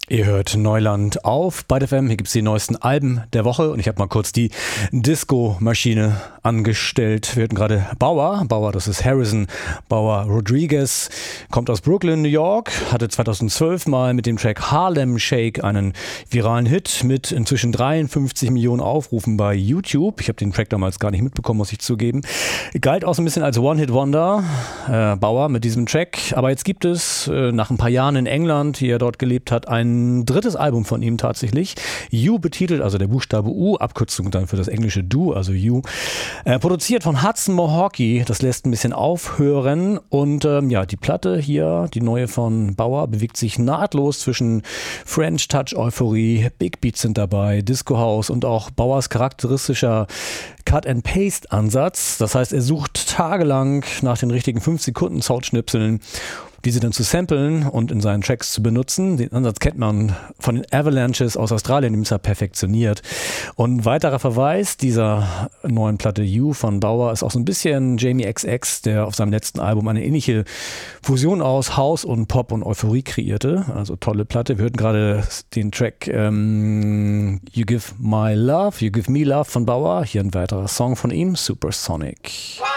Ihr hört Neuland auf Byte FM. Hier gibt es die neuesten Alben der Woche und ich habe mal kurz die Disco-Maschine angestellt. Wir hatten gerade Bauer, das ist Harrison Bauer Rodriguez, kommt aus Brooklyn, New York, hatte 2012 mal mit dem Track Harlem Shake einen viralen Hit mit inzwischen 53 Millionen Aufrufen bei YouTube. Ich habe den Track damals gar nicht mitbekommen, muss ich zugeben. Galt auch so ein bisschen als One-Hit-Wonder, Bauer mit diesem Track. Aber jetzt gibt es nach ein paar Jahren in England, wie er dort gelebt hat, ein drittes Album von ihm tatsächlich. You betitelt, also der Buchstabe U, Abkürzung dann für das englische Du, also You. Produziert von Hudson Mohawke, das lässt ein bisschen aufhören. Und die Platte hier, die neue von Bauer, bewegt sich nahtlos zwischen French Touch Euphorie, Big Beats sind dabei, Disco House und auch Bauers charakteristischer Cut-and-Paste-Ansatz. Das heißt, er sucht tagelang nach den richtigen 5-Sekunden-Soundschnipseln, diese dann zu samplen und in seinen Tracks zu benutzen. Den Ansatz kennt man von den Avalanches aus Australien, die ist er perfektioniert. Und ein weiterer Verweis dieser neuen Platte You von Bauer ist auch so ein bisschen Jamie XX, der auf seinem letzten Album eine ähnliche Fusion aus House und Pop und Euphorie kreierte. Also tolle Platte. Wir hörten gerade den Track You Give Me Love von Bauer. Hier ein weiterer Song von ihm, Supersonic.